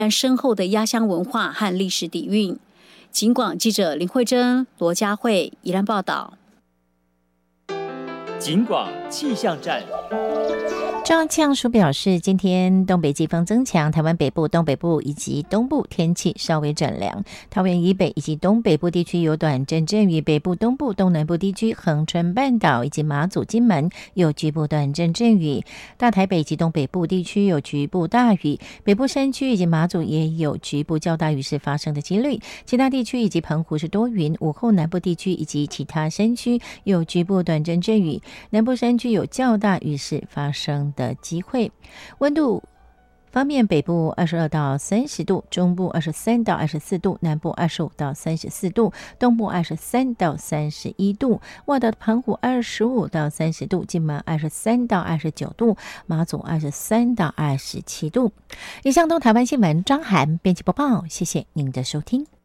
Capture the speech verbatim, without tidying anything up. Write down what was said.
深厚的压箱文化和历史底蕴。警广记者林慧珍、罗佳慧宜兰报道。 警广气象站。 中央气象署表示，今天东北季风增强，台湾北部、东北部以及东部天气稍微转凉。桃园以北以及东北部地区有短阵阵雨，北部、东部、东南部地区、恒春半岛以及马祖、金门有局部短阵阵雨。大台北以及东北部地区有局部大雨，北部山区以及马祖也有局部较大雨势发生的几率。其他地区以及澎湖是多云，午后南部地区以及其他山区有局部短阵阵雨，南部山区有较大雨势发生的机会。温度方面，北部二十二到三十度，中部二十三到二十四度，南部二十五到三十四度，东部二十三到三十一度，外岛的澎湖二十五到三十度，金门二十三到二十九度，马祖二十三到二十七度。以上东台湾新闻，张涵编辑播报，谢谢您的收听。